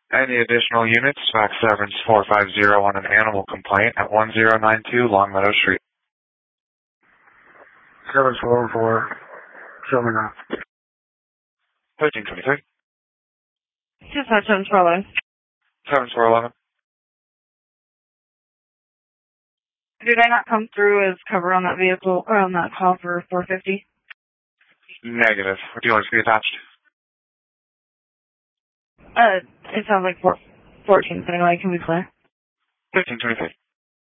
Any additional units, fax Severance 450 on an animal complaint at 1092 Longmeadow Street. Severance 404, showing up. 1323. Dispatch 7411. 7411. Did I not come through as cover on that vehicle, or on that call for 450? Negative. Would you like to be attached? It sounds like 14, but anyway, can we clear? 1323.